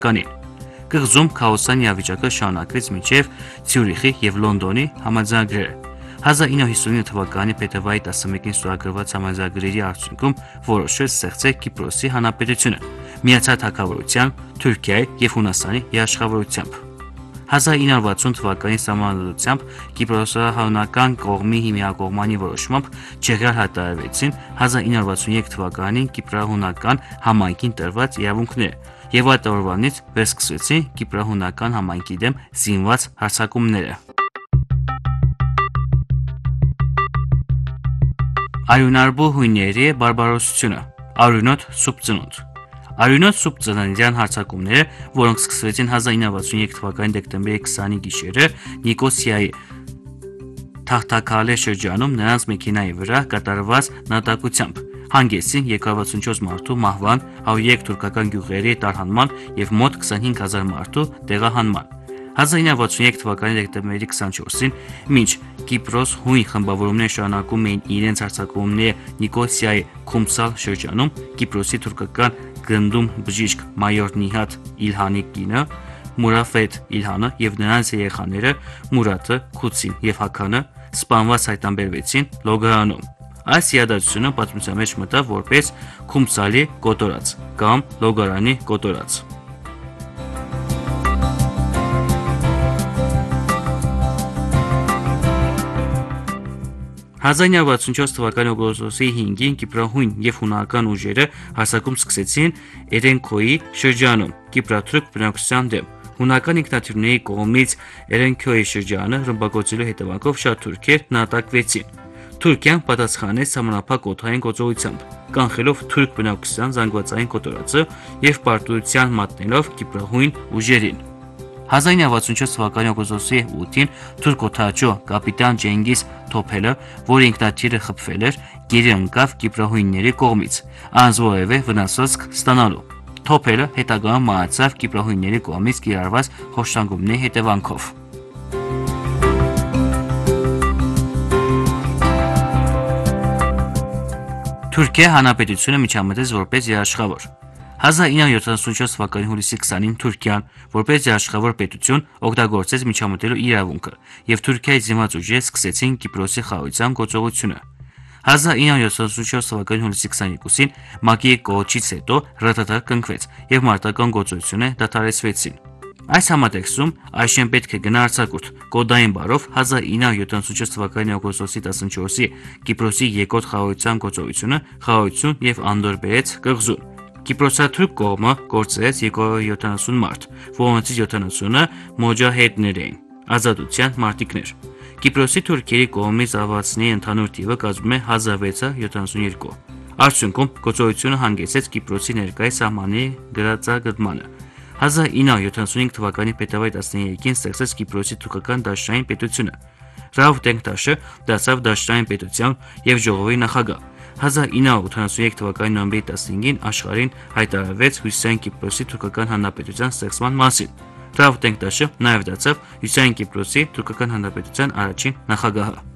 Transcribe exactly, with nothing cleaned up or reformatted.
թվականին։ Կղզում քաոսային իրավիճակը շարունակվեց մինչև Ցյուրիխի և Լոնդոնի համաձայնագրերը։ հազար ինը հիսուն ինը թվականի փետրվարի տասնմեկին ստորագրված համաձայնագրերի արդյունքում որոշվեց ստեղծել Կիպրոսի հանրապետությունը Միացյալ Թագավորության, Թուրքիայի և Հունաստանի երաշխավորությամբ։ հազար ինը հարյուր վաթսուն թվականի սահմանադրությամբ Կիպրոսահանական կողմի միակողմանի որոշմամբ Չեխիան հայտարարվեցին հազար ինը հարյուր վաթսուն երեք թվականին Կիպրահունական համայնքին տրված իրավունքները, և այդ օրվանից վերսկսվեցին Կիպրահունական համայնքի դեմ զինված հարձակումները։ Արյունարբու հույների բարբարոսությունը, արյունոտ սուբ ծնունդ։ Արյունոտ սուբ ծննդյան հարձակումները, որոնք սկսվեցին հազար ինը հարյուր վաթսուն երեք թվականի դեկտեմբերի քսանի գիշերը Նիկոսիայի Թախտակալե շրջանում նրանց մեքենայի վրա կատարված նատակությամբ, հանգեցրին երկու հարյուր վաթսուն չորս մարդու մահվան, հարյուր երեք թուրքական գյուղերի տարհանման և մոտ քսանհինգ հազար մարդու տեղահանման։ հազար ինը հարյուր վաթսուն երեք թվականի դեկտեմբերի քսանչորսին, մինչ Կիպրոս հույն խմբավորումները շարունակում էին իրենց հարձակումները Նիկոսիայի Քումսալ շրջանում, Կիպրոսի թուրքական գնդում բժիշկ մայոր Նիհաթ Իլհանի կինը Մուրաֆեթ Իլհանը և նրանց երեխաները Մուրաթը, Քուցին և Հաքանը սպանված հայտնաբերվեցին Լոգարանում։ Այս իրադարձությունը պատմության մեջ մտավ որպես Քումսալի կոտորած կամ Լոգարանի կոտորած։ հազար ինը հարյուր վաթսուն չորս թվականի օգոստոսի հինգին կիպրահույն և հունական ուժերը հարձակում սկսեցին Էրենքոյի շրջանում կիպրաթուրք բնակչության դեմ։ Հունական ինքնաթիռների կողմից Էրենքոյի շրջանը ռմբակոծելու հետևանքով շատ թուրքեր նահատակվեցին։ Թուրքիան պատասխանեց սահմանափակ օդային գործողությամբ, կանխելով թուրք բնակչության զանգվածային կոտորածը և պարտության մատնելով կիպրահույն ուժերին։ հազար ինը հարյուր վաթսուն չորս թվականի օգոստոսի ութին թուրք օդաչու կապիտան Ջենգիզ Թոփելը, որի ինքնաթիռը խփվել էր, գերի ընկավ կիպրահույնների կողմից, առանց որևէ վնասվածք ստանալու։ Թոփելը հետագայում մահացավ կիպրահույնների կողմից կիրառված խոշտանգումների հետևանքով։ Թուրքիա հանրապետությունը միջամտեց որպես երաշխավոր։ հազար ինը հարյուր յոթանասունչորս թվականի հուլիսի քսանին Թուրքիան, որպես երաշխավոր պետություն, օգտագործեց միջամտելու իրավունքը, և Թուրքիայի զինված ուժերը սկսեցին Կիպրոսի խաղաղության գործողությունը։ հազար ինը հարյուր յոթանասունչորս թվականի հուլիսի քսաներկուսին ՄԱԿ-ի կողոչից հետո ՌՏԹ կնքվեց, և մարտական գործողությունները դադարեցվեցին։ Այս համատեքստում այժմ պետք է գնա արձակուրդ կոդային բառով հազար ինը հարյուր յոթանասունչորս թվականի օգոստոսի տասնչորսի Կիպրոսի երկրորդ խաղաղության գործողությունը խաղաղություն և անդորր բերեց կղզուն։ Կիպրոսաթուրք կողմը կորցրեց երկու հարյուր յոթանասուն մարդ, որոնցից յոթանասունը մոջահեդներ էին, ազատության մարտիկներ։ Կիպրոսի թուրքերի կողմից զոհվածների ընդհանուր թիվը կազմում է հազար վեց հարյուր յոթանասուն երկու։ Արդյունքում գործողությունը հանգեցրեց Կիպրոսի ներկայիս սահմանների գրածագտմանը։ հազար ինը հարյուր յոթանասուն ինը թվականի փետրվարի տասներեքին ստեղծվեց Կիպրոսի թուրքական դաշնային պետությունը։ Ռաուֆ Դենքտաշը դարձավ դաշնային պետության և ժողովի նախագահ։ հազար ինը հարյուր ութանասուն երեք թվականի նոյեմբերի տասնհինգին աշխարհին հայտարարվեց Հյուսիսային Կիպրոսի թուրքական հանրապետության ստեղծման մասին։ Ռաուֆ Դենքտաշը նաև դարձավ Հյուսիսային Կիպրոսի թուրքական հանրապետության առաջին նախագահը։